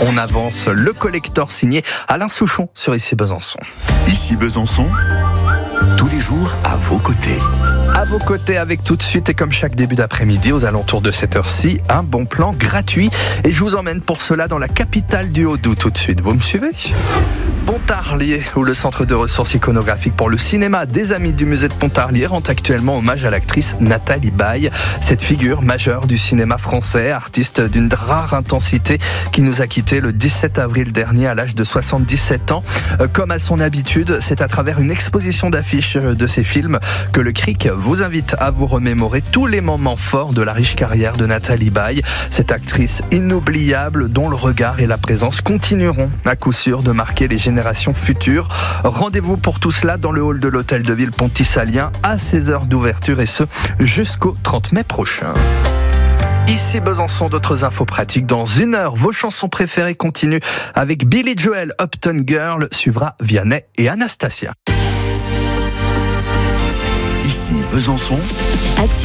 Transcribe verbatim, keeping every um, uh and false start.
On avance le collector signé Alain Souchon sur Ici Besançon. Ici Besançon, tous les jours à vos côtés. À vos côtés avec tout de suite et comme chaque début d'après-midi aux alentours de cette heure-ci, un bon plan gratuit. Et je vous emmène pour cela dans la capitale du Haut-Doubs tout de suite. Vous me suivez ? Pontarlier, où le centre de ressources iconographiques pour le cinéma des Amis du musée de Pontarlier rend actuellement hommage à l'actrice Nathalie Baye. Cette figure majeure du cinéma français, artiste d'une rare intensité qui nous a quittés le dix-sept avril dernier à l'âge de soixante-dix-sept ans. Comme à son habitude, c'est à travers une exposition d'affiches de ses films que le C R I C vous invite à vous remémorer tous les moments forts de la riche carrière de Nathalie Baye. Cette actrice inoubliable dont le regard et la présence continueront à coup sûr de marquer les générations futures. Rendez-vous pour tout cela dans le hall de l'hôtel de ville Pontisalien à seize heures d'ouverture et ce jusqu'au trente mai prochain. Ici Besançon, d'autres infos pratiques. Dans une heure, vos chansons préférées continuent avec Billy Joel, Upton Girl, suivra Vianney et Anastasia. Ici Besançon.